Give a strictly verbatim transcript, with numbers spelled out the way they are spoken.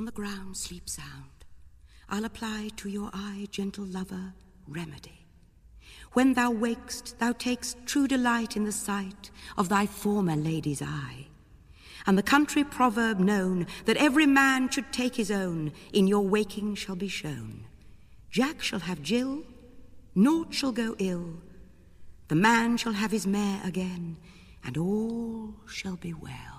the ground sleep sound, I'll apply to your eye, gentle lover, remedy. When thou wakest, thou takest true delight in the sight of thy former lady's eye. And the country proverb known, that every man should take his own, in your waking shall be shown. Jack shall have Jill, naught shall go ill. The man shall have his mare again, and all shall be well.